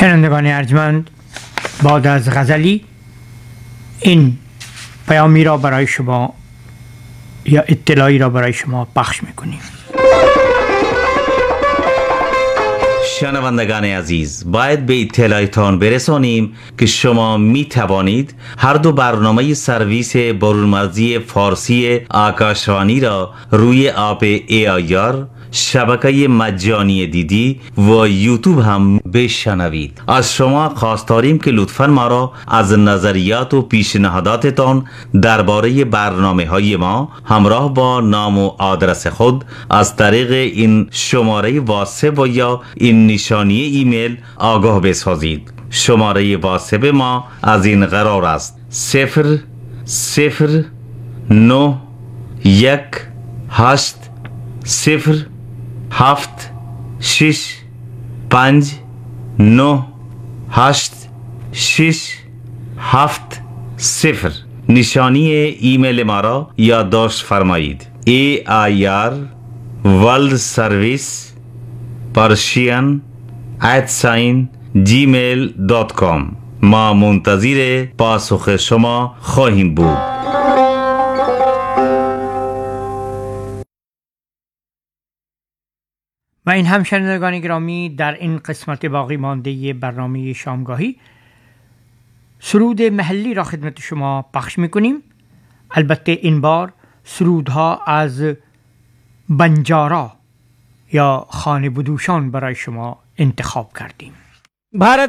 شنوندگان ارجمند، بعد از غزلی این پیامی را برای شما یا اطلاعی را برای شما پخش میکنیم. شنوندگان عزیز، باید به اطلاعتان برسانیم که شما می توانید هر دو برنامه سرویس برونمرزی فارسی آکاشوانی را روی اپ AIR، شبکه مجانی دیدی و یوتیوب هم بشنوید. از شما خواست داریم که لطفاً ما را از نظریات و پیشنهاداتتان درباره برنامه های ما همراه با نام و آدرس خود از طریق این شماره واتساپ و یا این نشانی ایمیل آگاه بسازید. شماره واتساپ ما از این قرار است: 080-7 نشانی ایمیل ما را یادداشت فرمایید: AIR World Service Persian @gmail.com. ما منتظر پاسخ شما خواهیم بود. و این هم شنوندگان گرامی، در این قسمت باقی مانده برنامه شامگاهی سرود محلی را خدمت شما پخش میکنیم. البته این بار سرودها از بنجارا یا خانه بدوشان برای شما انتخاب کردیم.